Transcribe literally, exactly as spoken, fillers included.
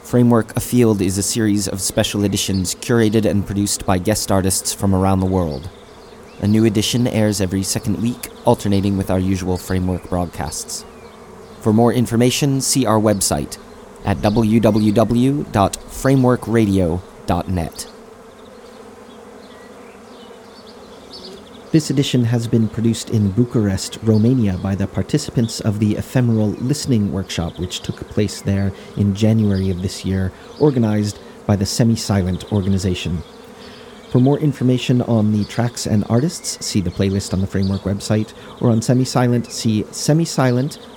Framework Afield is a series of special editions curated and produced by guest artists from around the world. A new edition airs every second week, alternating with our usual Framework broadcasts. For more information, see our website at w w w dot framework radio dot net. This edition has been produced in Bucharest, Romania by the participants of the Ephemeral Listening Workshop, which took place there in January of this year, organized by the Semi-Silent organization. For more information on the tracks and artists, see the playlist on the Framework website, or on Semi-Silent, see semi silent